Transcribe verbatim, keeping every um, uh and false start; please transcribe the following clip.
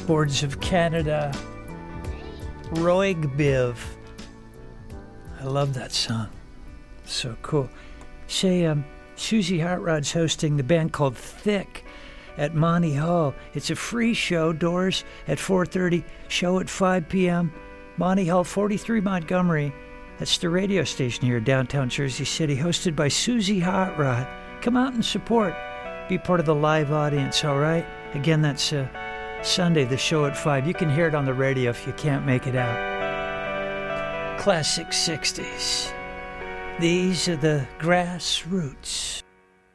Boards of Canada. Roig Biv. I love that song. So cool. Say, um, Susie Hot Rod's hosting the band called Thick at Monty Hall. It's a free show, doors at four thirty, show at five p.m. Monty Hall, forty-three Montgomery. That's the radio station here in downtown Jersey City, hosted by Susie Hot Rod. Come out and support. Be part of the live audience, all right? Again, that's uh, Sunday, the show at five. You can hear it on the radio if you can't make it out. Classic sixties. These are the Grassroots.